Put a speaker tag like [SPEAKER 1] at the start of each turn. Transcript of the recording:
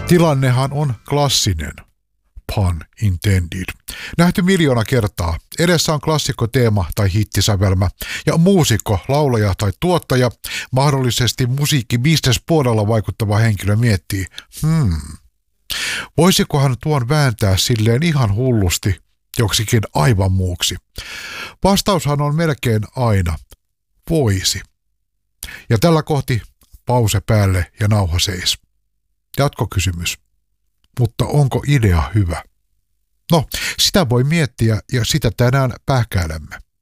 [SPEAKER 1] Tilannehan on klassinen. Pun intended. Nähty 1 000 000 kertaa. Edessä on klassikkoteema tai hittisävelmä ja muusikko, laulaja tai tuottaja, mahdollisesti musiikkibisnespuolella vaikuttava henkilö miettii, voisikohan tuon vääntää silleen ihan hullusti joksikin aivan muuksi? Vastaushan on melkein aina voisi. Ja tällä kohti pause päälle ja nauha seis. Jatkokysymys. Mutta onko idea hyvä? No, sitä voi miettiä ja sitä tänään pähkäilemme.